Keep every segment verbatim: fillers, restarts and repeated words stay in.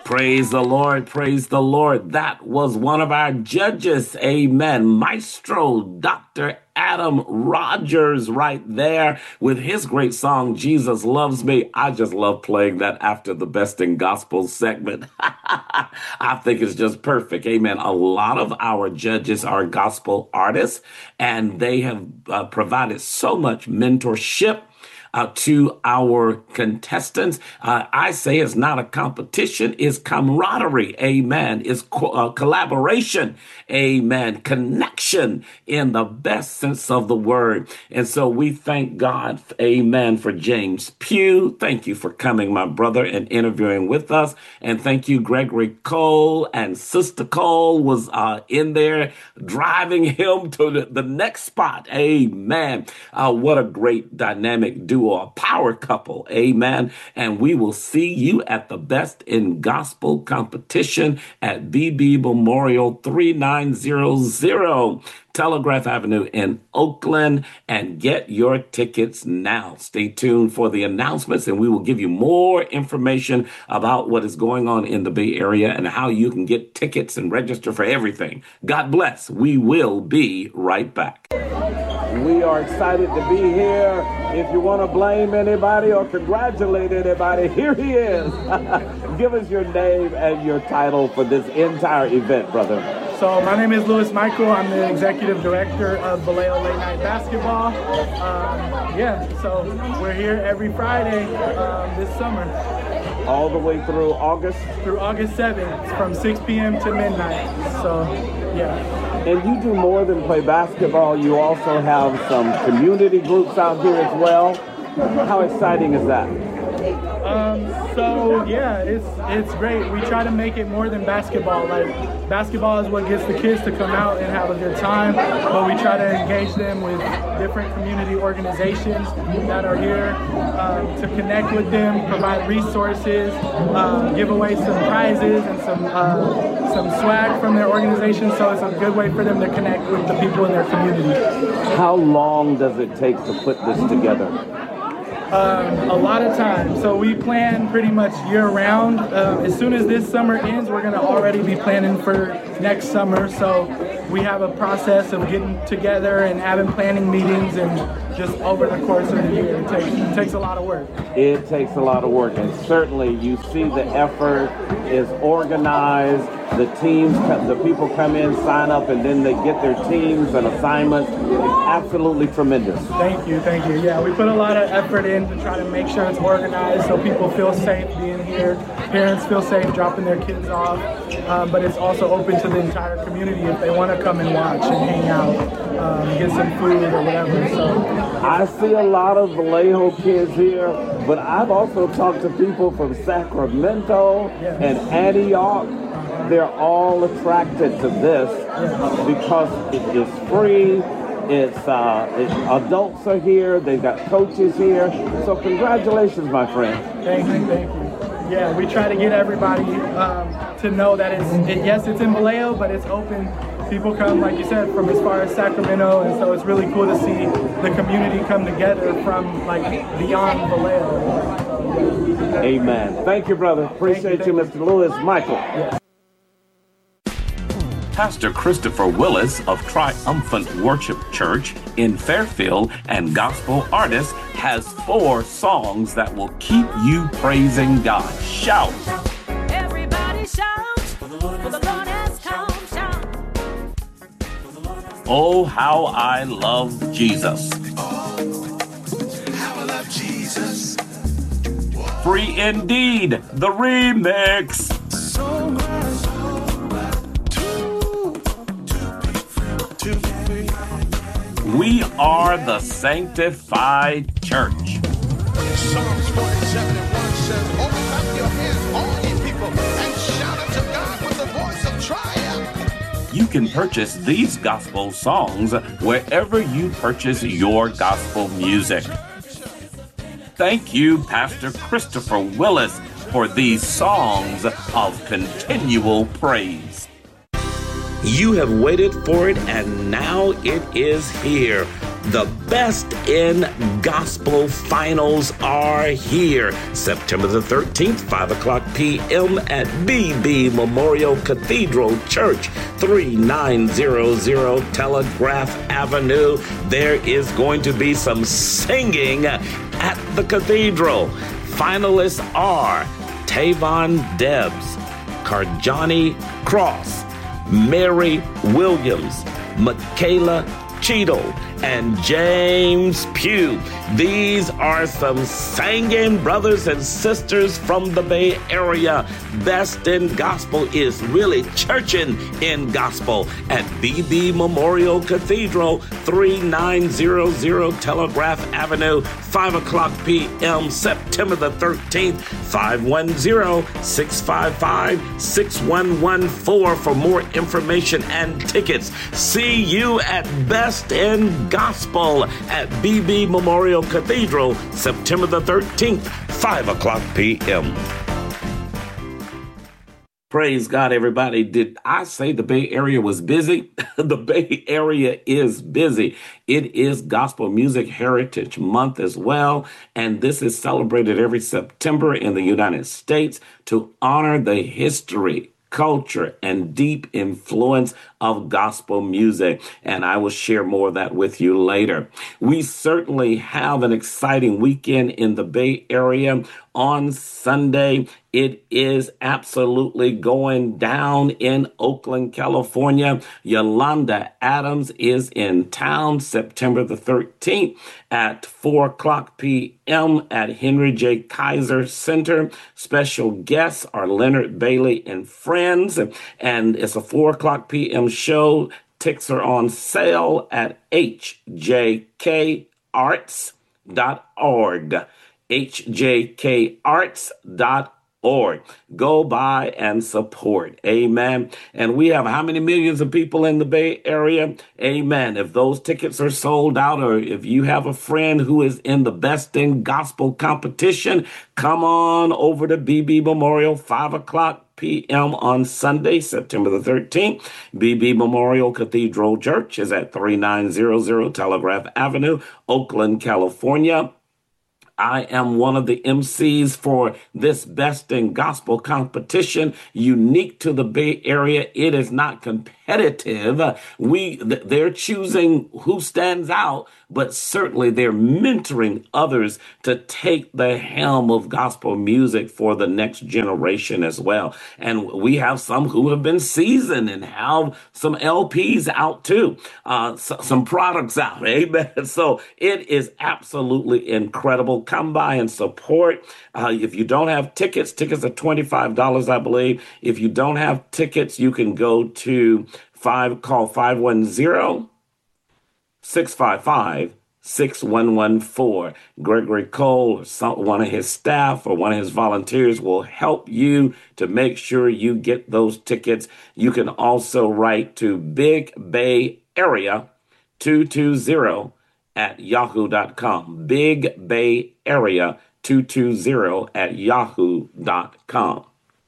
Praise the Lord. Praise the Lord. That was one of our judges. Amen. Maestro Doctor Adam Rogers right there with his great song, Jesus Loves Me. I just love playing that after the Best in Gospel segment. I think it's just perfect. Amen. A lot of our judges are gospel artists, and they have uh, provided so much mentorship Uh, to our contestants. Uh, I say it's not a competition, it's camaraderie. Amen. It's co- uh, collaboration. Amen. Connection in the best sense of the word. And so we thank God, amen, for James Pugh. Thank you for coming, my brother, and interviewing with us. And thank you, Gregory Cole. And Sister Cole was uh, in there driving him to the, the next spot. Amen. Uh, what a great dynamic duo. A power couple. Amen. And we will see you at the Best in Gospel competition at B B Memorial three nine zero zero Telegraph Avenue in Oakland, and get your tickets now. Stay tuned for the announcements, and we will give you more information about what is going on in the Bay Area and how you can get tickets and register for everything. God bless. We will be right back. We are excited to be here. If you want to blame anybody or congratulate anybody, here he is. Give us your name and your title for this entire event, brother. So my name is Louis Michael. I'm the executive director of Vallejo Late Night Basketball. Um, yeah, so we're here every Friday um, this summer. All the way through August? Through August seventh, from six p.m. to midnight. So, yeah. And you do more than play basketball. You also have some community groups out here as well. How exciting is that? Um, so yeah, it's it's great. We try to make it more than basketball. Like, basketball is what gets the kids to come out and have a good time, but we try to engage them with different community organizations that are here um, to connect with them, provide resources, um, give away some prizes and some uh, some swag from their organization. So it's a good way for them to connect with the people in their community. How long does it take to put this together? Um, a lot of time. So we plan pretty much year round. Uh, as soon as this summer ends, we're going to already be planning for next summer. So we have a process of getting together and having planning meetings, and just over the course of the year, it takes, it takes a lot of work. It takes a lot of work, and certainly you see the effort is organized. The teams, the people come in, sign up, and then they get their teams and assignments. It's absolutely tremendous. Thank you, thank you. Yeah, we put a lot of effort in to try to make sure it's organized so people feel safe being here. Parents feel safe dropping their kids off, um, but it's also open to the entire community if they want to come and watch and hang out, um, get some food or whatever. So I see a lot of Vallejo kids here, but I've also talked to people from Sacramento yes. and Antioch. They're all attracted to this because it is free. It's uh, it, adults are here. They've got coaches here. So congratulations, my friend. Thank you, thank you. Yeah, we try to get everybody um, to know that it's it, yes, it's in Vallejo, but it's open. People come, like you said, from as far as Sacramento, and so it's really cool to see the community come together from like beyond Vallejo. So, amen. Thank you, brother. Appreciate thank you, you, Mister Louis Michael. Yes. Pastor Christopher Willis of Triumphant Worship Church in Fairfield and gospel artist has four songs that will keep you praising God. Shout. Everybody shout, for the Lord has come, shout. Oh, how I love Jesus. Oh, how I love Jesus. Free Indeed, the remix. So glad, so glad to, to be free, to be free. We are the Sanctified Church. Psalms forty-seven and one says, open up your hands, all ye people, and shout unto God with the voice of triumph. You can purchase these gospel songs wherever you purchase your gospel music. Thank you, Pastor Christopher Willis, for these songs of continual praise. You have waited for it, and now it is here. The Best in Gospel Finals are here. September the thirteenth, five o'clock p.m. at B B Memorial Cathedral Church, thirty-nine hundred Telegraph Avenue. There is going to be some singing at the cathedral. Finalists are Tavon Debs, Karjani Cross, Mary Williams, Michaela Cheadle, and James Pugh. These are some singing brothers and sisters from the Bay Area. Best in Gospel is really churching in gospel at B B Memorial Cathedral, thirty-nine hundred Telegraph Avenue, five o'clock p.m. September the thirteenth, five one zero, six five five, six one one four for more information and tickets. See you at Best in Gospel at B B Memorial Cathedral, September the thirteenth, five o'clock p.m. Praise God, everybody. Did I say the Bay Area was busy? The Bay Area is busy. It is Gospel Music Heritage Month as well, and this is celebrated every September in the United States to honor the history, culture, and deep influence of gospel music. And I will share more of that with you later. We certainly have an exciting weekend in the Bay Area. On Sunday, it is absolutely going down in Oakland, California. Yolanda Adams is in town September the thirteenth at four o'clock p.m. at Henry J. Kaiser Center. Special guests are Leonard Bailey and friends, and it's a four o'clock p.m. show. Tickets are on sale at h j k arts dot org. h j k arts dot org. Go by and support. Amen. And we have how many millions of people in the Bay Area? Amen. If those tickets are sold out, or if you have a friend who is in the Best in Gospel competition, come on over to B B Memorial, five o'clock p.m. on Sunday, September the thirteenth. B B Memorial Cathedral Church is at thirty-nine hundred Telegraph Avenue, Oakland, California. I am one of the M Cs for this Best in Gospel competition, unique to the Bay Area. It is not competitive. We, they're choosing who stands out, but certainly they're mentoring others to take the helm of gospel music for the next generation as well. And we have some who have been seasoned and have some L Ps out too, uh, so, some products out. Amen. So it is absolutely incredible. Come by and support. Uh, if you don't have tickets, tickets are twenty-five dollars, I believe. If you don't have tickets, you can go to five, call five one zero, six five five, six one one four. Gregory Cole or some, one of his staff or one of his volunteers will help you to make sure you get those tickets. You can also write to Big Bay Area two two zero at yahoo dot com. Big Bay Area two two zero at yahoo dot com.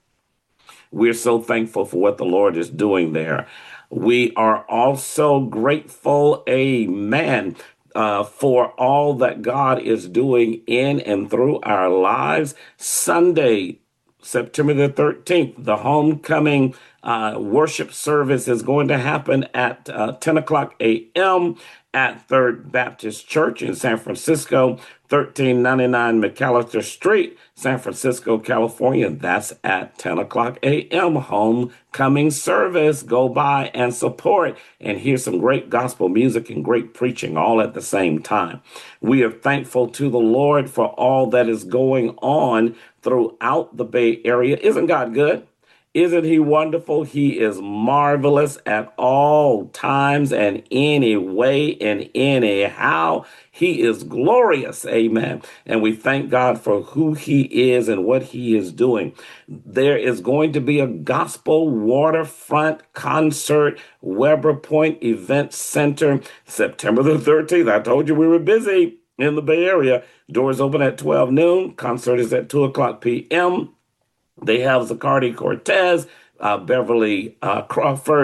We're so thankful for what the Lord is doing there. We are also grateful, amen, uh, for all that God is doing in and through our lives. Sunday, September the thirteenth, the homecoming uh, worship service is going to happen at uh, ten o'clock a.m. at Third Baptist Church in San Francisco, thirteen ninety-nine McAllister Street, San Francisco, California. That's at ten o'clock a.m. homecoming service. Go by and support and hear some great gospel music and great preaching all at the same time. We are thankful to the Lord for all that is going on throughout the Bay Area. Isn't God good? Isn't he wonderful? He is marvelous at all times and any way and anyhow. He is glorious. Amen. And we thank God for who he is and what he is doing. There is going to be a gospel waterfront concert, Weber Point Event Center, September the thirteenth. I told you we were busy in the Bay Area. Doors open at twelve noon. Concert is at two o'clock p.m. They have Zacardi Cortez, uh, Beverly uh, Crawford,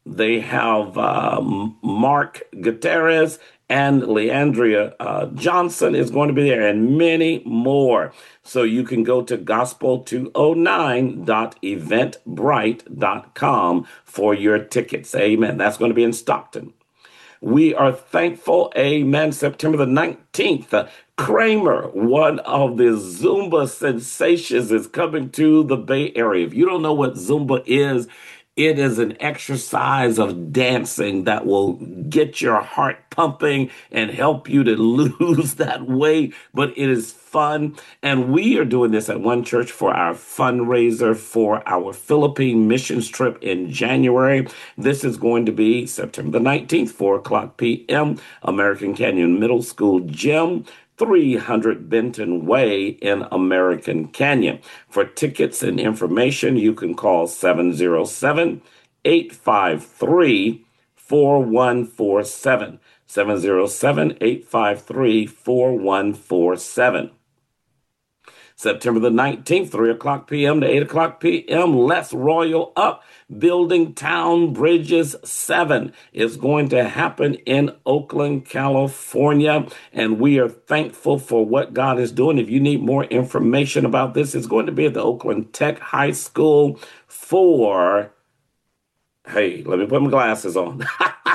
They have um, Mark Gutierrez and Leandria uh, Johnson is going to be there, and many more. So you can go to gospel two oh nine dot eventbrite dot com for your tickets. Amen. That's going to be in Stockton. We are thankful, amen, September the nineteenth, uh, Kramer, one of the Zumba sensations, is coming to the Bay Area. If you don't know what Zumba is, it is an exercise of dancing that will get your heart pumping and help you to lose that weight, but it is fun. And we are doing this at One Church for our fundraiser for our Philippine missions trip in January. This is going to be September the nineteenth, four o'clock p.m., American Canyon Middle School Gym, three hundred Benton Way in American Canyon. For tickets and information, you can call seven oh seven, eight five three, four one four seven. seven oh seven, eight five three, four one four seven. September the nineteenth, three o'clock p.m. to eight o'clock p.m., Let's Royal Up, Building Town Bridges seven is going to happen in Oakland, California, and we are thankful for what God is doing. If you need more information about this, it's going to be at the Oakland Tech High School for, hey, let me put my glasses on,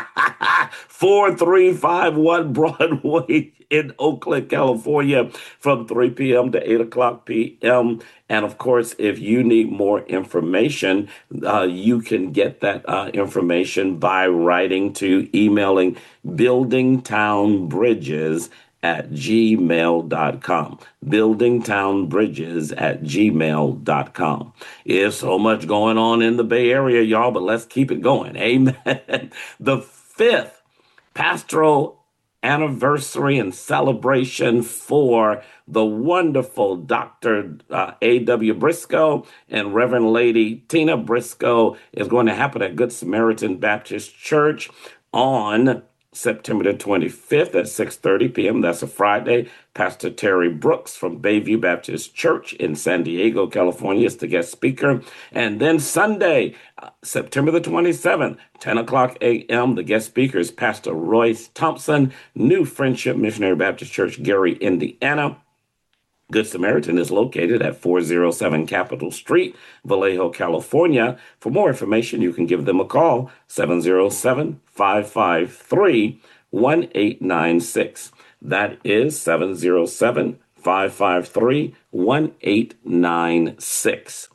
four three five one Broadway in Oakland, California, from three p.m. to eight o'clock p.m. And of course, if you need more information, uh, you can get that uh, information by writing to emailing buildingtownbridges at gmail dot com. buildingtownbridges at gmail dot com. There's so much going on in the Bay Area, y'all, but let's keep it going. Amen. The fifth pastoral anniversary and celebration for the wonderful Doctor Uh, A W Briscoe and Reverend Lady Tina Briscoe is going to happen at Good Samaritan Baptist Church on September the twenty-fifth at six thirty p.m. That's a Friday. Pastor Terry Brooks from Bayview Baptist Church in San Diego, California is the guest speaker. And then Sunday, uh, September the twenty-seventh, ten o'clock a.m., the guest speaker is Pastor Royce Thompson, New Friendship Missionary Baptist Church, Gary, Indiana. Good Samaritan is located at four oh seven Capitol Street, Vallejo, California. For more information, you can give them a call, seven oh seven, five five three, one eight nine six. That is seven oh seven, five five three, one eight nine six.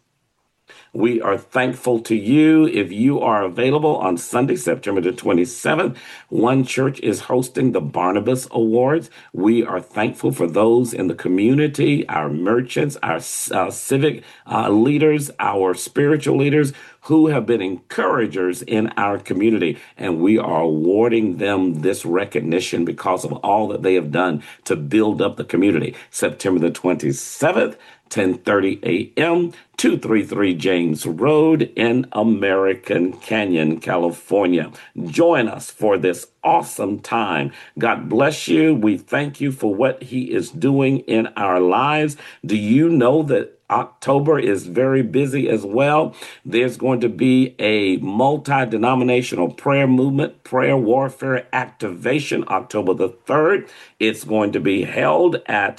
We are thankful to you. If you are available on Sunday, September the twenty-seventh, One Church is hosting the Barnabas Awards. We are thankful for those in the community, our merchants, our uh, civic uh, leaders, our spiritual leaders who have been encouragers in our community. And we are awarding them this recognition because of all that they have done to build up the community. September the twenty-seventh, ten thirty a.m., two thirty-three James Road in American Canyon, California. Join us for this awesome time. God bless you. We thank you for what he is doing in our lives. Do you know that October is very busy as well? There's going to be a multi-denominational prayer movement, prayer warfare activation, October the third. It's going to be held at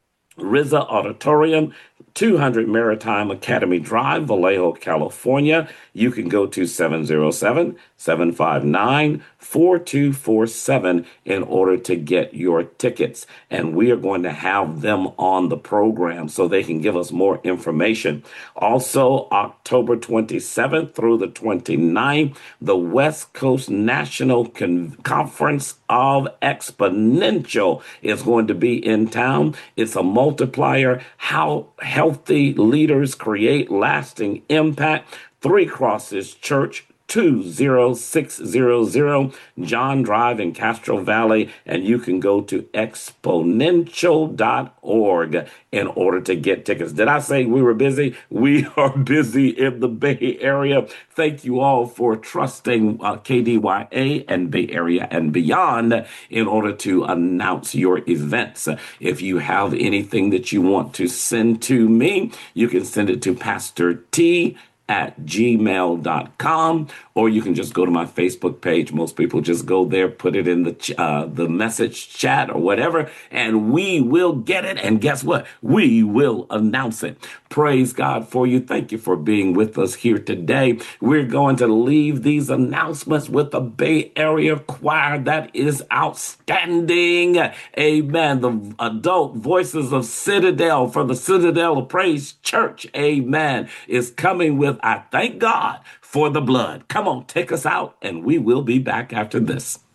R Z A Auditorium, two hundred Maritime Academy Drive, Vallejo, California. You can go to seven oh seven, seven five nine, four two four seven in order to get your tickets. And we are going to have them on the program so they can give us more information. Also, October twenty-seventh through the twenty-ninth, the West Coast National Con- Conference of Exponential is going to be in town. It's a multiplier, how healthy leaders create lasting impact. Three Crosses Church, two oh six hundred John Drive in Castro Valley, and you can go to exponential dot org in order to get tickets. Did I say we were busy? We are busy in the Bay Area. Thank you all for trusting uh, K D Y A and Bay Area and beyond in order to announce your events. If you have anything that you want to send to me, you can send it to Pastor T at gmail dot com, or you can just go to my Facebook page. Most people just go there, put it in the ch- uh, the message chat or whatever, and we will get it. And guess what? We will announce it. Praise God for you. Thank you for being with us here today. We're going to leave these announcements with the Bay Area choir that is outstanding. Amen. The adult voices of Citadel for the Citadel of Praise Church. Amen. Is coming with I Thank God for the Blood. Come on, take us out, and we will be back after this.